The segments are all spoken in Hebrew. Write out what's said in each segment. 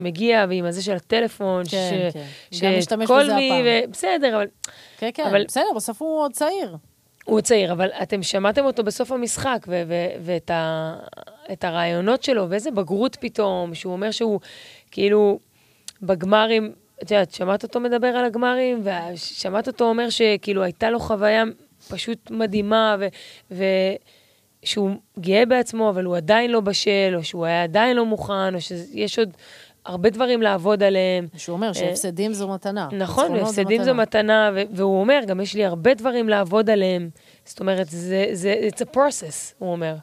מגיע, ועם הזה של הטלפון, כן, כן. גם משתמש בזה הפעם. בסדר, אבל... כן, כן, בסדר, בסוף הוא עוד צעיר. הוא עוד צעיר, אבל אתם שמעתם אותו בסוף המשחק, ואת הרעיונות שלו, ואיזה בגרות פתאום, שהוא אומר שהוא, כאילו, בגמרים, את יודעת, שמעת אותו מדבר על הגמרים, ושמעת אותו אומר שכאילו הייתה לו חוויה פשוט מדהימה, ושהוא גאה בעצמו, אבל הוא עדיין לא בשל, או שהוא היה עדיין לא מוכן, או שיש עוד הרבה דברים לעבוד עליהם. שהוא אומר שהפסדים זו מתנה. נכון, הפסדים זו מתנה, והוא אומר, גם יש לי הרבה דברים לעבוד עליהם. זאת אומרת, it's a process, הוא אומר.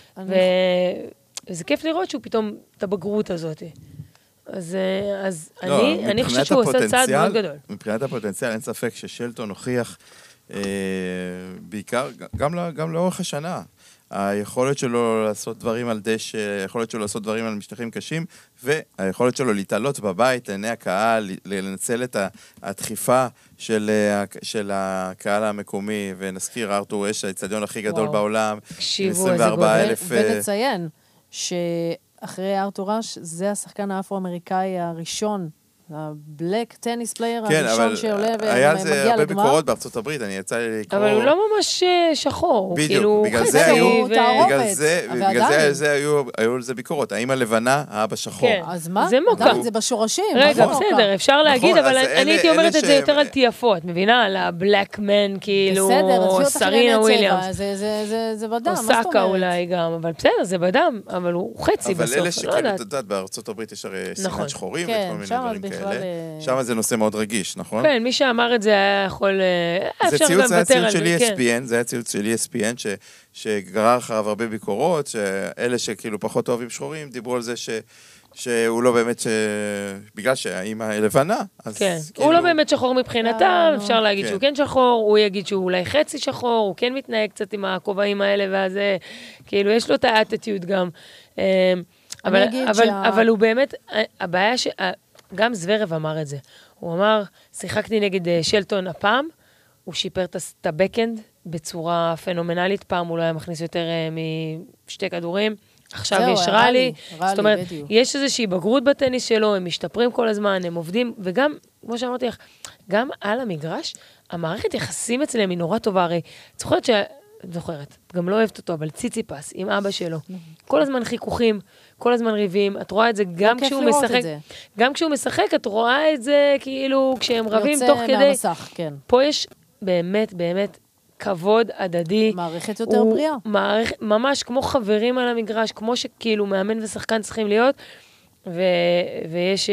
וזה כיף לראות שהוא פתאום, את הבגרות הזאת. אז אני חושבת שהוא עושה צעד מאוד גדול. מבחינת הפוטנציאל, אין ספק ששלטון הוכיח, בעיקר, גם לאורך השנה, היכולת שלו לעשות דברים על דשא, היכולת שלו לעשות דברים על משטחים קשים, והיכולת שלו להתעלות בבית, לעיני הקהל, לנצל את הדחיפה של הקהל המקומי, ונזכיר, ארתור אש, האצטדיון הכי גדול בעולם, 24,000... ונציין שאחרי ארתור אש, זה השחקן האפרו-אמריקאי הראשון, הבלק טניס פלייר הראשון שעולה ומגיע לגמר. היה זה הרבה ביקורות בארצות הברית, אני יצא לי לקרוא... אבל הוא לא ממש שחור. בדיוק, בגלל זה היו לזה ביקורות. האם הלבנה, האבא שחור. אז מה? זה מוקם. זה בשורשים. רגע, בסדר, אפשר להגיד, אבל אני הייתי אומרת את זה יותר על תייפות, את מבינה? על הבלק מן, כאילו, סרינה וויליאמס. זה בדם, מה זאת אומרת? אוסקה אולי גם, אבל בסדר, זה בדם, אבל הוא חצי בסוף, אבל אלה שכאילו, את יודעת, בארצות הברית יש הרי סימן שחורים וכל מיני דברים כאלה. שם זה נושא מאוד רגיש, נכון? כן, מי שאמר את זה היה יכול... זה ציוץ של ESPN, זה היה ציוץ של ESPN, שגרר אחריו הרבה ביקורות, שאלה שכאילו פחות אוהבים שחורים, דיברו על זה שהוא לא באמת, בגלל שהאימא לבנה, אז כן, הוא לא באמת שחור מבחינתם, אפשר להגיד שהוא כן שחור, הוא יגיד שהוא אולי חצי שחור, הוא כן מתנהג קצת עם הכובעים האלה, ואז כאילו יש לו את האטיטיוד גם. אבל הוא באמת, הבעיה גם זוורב אמר את זה. הוא אמר, שיחקתי נגד שלטון הפעם, הוא שיפר את הבקאנד בצורה פנומנלית, פעם הוא לא היה מכניס יותר משתי כדורים, עכשיו יש רלי, זאת אומרת, יש איזושהי בגרות בטניס שלו, הם משתפרים כל הזמן, הם עובדים, וגם, כמו שאמרתי לך, גם על המגרש, המערכת יחסים אצלם היא נורא טובה, הרי, זוכרת, גם לא אוהבת אותו, אבל ציציפס עם אבא שלו, כל הזמן חיכוכים, כל הזמן ריבים, את רואה את זה גם כשהוא משחק, גם כשהוא משחק, את רואה את זה כאילו כשהם רבים תוך כדי, יוצא מהמסך, כן. פה יש באמת, באמת כבוד הדדי. מערכת יותר בריאה. ממש כמו חברים על המגרש, כמו שכאילו מאמן ושחקן צריכים להיות, ויש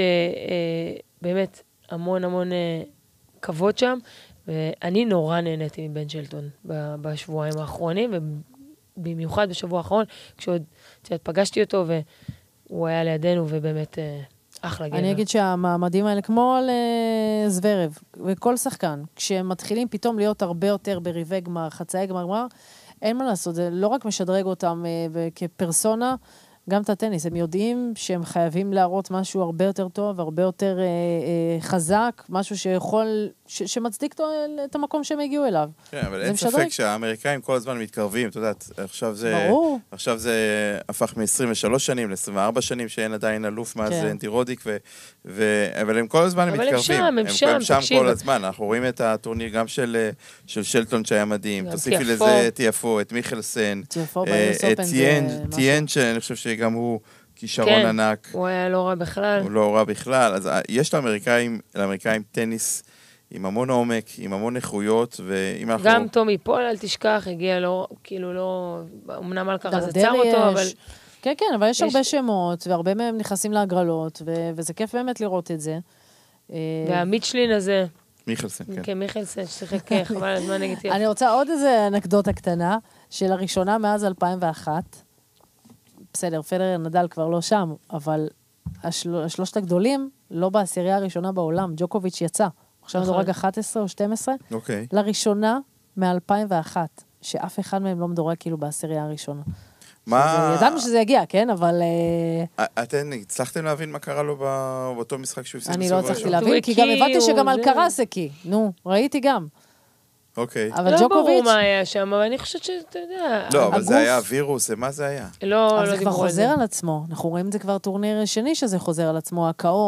באמת המון המון כבוד שם, ואני נורא נהניתי מבן שלטון בשבועיים האחרונים, ובמיוחד בשבוע האחרון, כשעוד פגשתי אותו, והוא היה לידינו, ובאמת אחלה גבר. אני אגיד שהמעמדים האלה, כמו על זוורב, וכל שחקן, כשהם מתחילים פתאום להיות הרבה יותר בריבי גמר, חצאי גמר, אין מה לעשות, זה לא רק משדרג אותם כפרסונה, גם את הטניס, הם יודעים שהם חייבים להראות משהו הרבה יותר טוב, הרבה יותר חזק, משהו שיכול, שמצדיק את המקום שהם הגיעו אליו. כן, אבל אין ספק שהאמריקאים כל הזמן מתקרבים, אתה יודעת, עכשיו זה הפך מ-23 שנים ל-24 שנים שאין עדיין אלוף מאז אנטי רודיק, אבל הם כל הזמן מתקרבים. הם שם כל הזמן, אנחנו רואים את הטורניר גם של שלטון שהיה מדהים, תוסיפי לזה את יפו, את מיכלסן, את טיין, שאני חושב שגם הוא כישרון ענק. הוא היה לא רע בכלל. הוא לא רע בכלל, אז יש לאמריקאים טניס עם המון עומק, עם המון איכויות, גם טומי פול, אל תשכח, הגיע לו, כאילו לא, אמנם על ככה זה צר אותו, אבל... כן, כן, אבל יש הרבה שמות, והרבה מהם נכנסים להגרלות, וזה כיף באמת לראות את זה. והמיטשלין הזה... מיכלסן, כן. כן, מיכלסן, ששיחק חבל על הזמן נגד יפו. אני רוצה עוד איזה אנקדוטה קטנה, של הראשונה מאז 2001, בסדר, פדרר נדל כבר לא שם, אבל השלושת הגדולים, לא בעשירייה הראשונה בעולם, ג'וקוביץ' יצא. עכשיו מדורג 11 או 12, לראשונה מ-2001, שאף אחד מהם לא מדורג כאילו בעשירייה הראשונה. ידענו שזה יגיע, כן? אבל... אתן הצלחתם להבין מה קרה לו באותו משחק שהוא הפסיד? אני לא הצלחתי להבין, כי גם הבנתי שגם על קרס הקי. נו, ראיתי גם. אוקיי. אבל ג'וקוביץ'... לא ברור מה היה שם, אבל אני חושבת שאתה יודע... לא, אבל זה היה וירוס, מה זה היה? לא, זה כבר חוזר על עצמו. אנחנו רואים את זה כבר טורניר שני שזה חוזר על עצמו, הקאות.